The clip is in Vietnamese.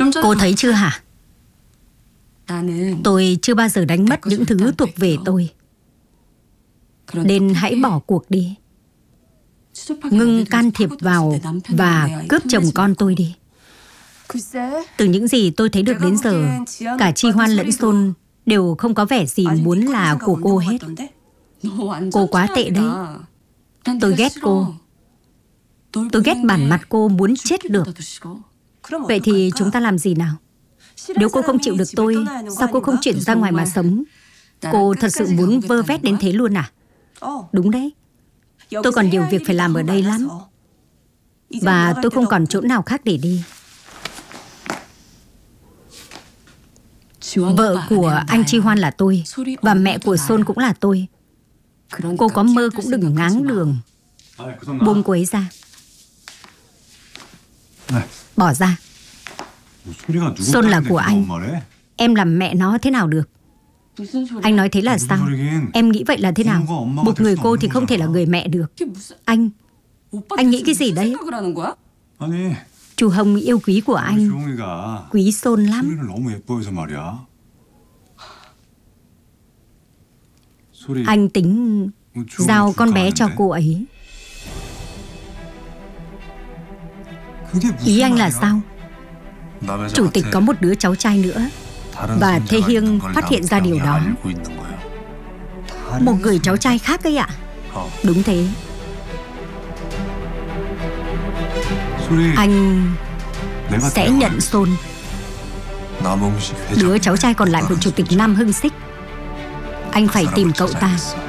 Cô thấy chưa hả? Tôi chưa bao giờ đánh mất những thứ thuộc về tôi. Nên hãy bỏ cuộc đi. Ngưng can thiệp vào và cướp chồng con tôi đi. Từ những gì tôi thấy được đến giờ, cả Chi Hoan lẫn Son đều không có vẻ gì muốn là của cô hết. Cô quá tệ đấy. Tôi ghét cô. Tôi ghét bản mặt cô muốn chết được. Vậy thì chúng ta làm gì nào? Nếu cô không chịu được tôi, sao cô không chuyển ra ngoài mà sống? Cô thật sự muốn vơ vét đến thế luôn à? Đúng đấy. Tôi còn nhiều việc phải làm ở đây lắm. Và tôi không còn chỗ nào khác để đi. Vợ của anh Chi Hoan là tôi, và mẹ của Son cũng là tôi. Cô có mơ cũng đừng ngáng đường. Buông cô ấy ra. Bỏ ra. Son là của anh. Em làm mẹ nó thế nào được? Anh nói thế là sao? Em nghĩ vậy là thế nào? Một người cô thì không thể là người mẹ được. Anh nghĩ cái gì đấy? Chú Hồng yêu quý của anh. Quý Son lắm. Anh tính giao con bé cho cô ấy. Ý anh là sao? Chủ tịch có một đứa cháu trai nữa, và Thê Hiêng phát hiện ra điều đó. Một người cháu trai khác ấy ạ? Đúng thế. Anh sẽ nhận Son, đứa cháu trai còn lại của Chủ tịch Nam Hưng Sích. Anh phải tìm cậu ta.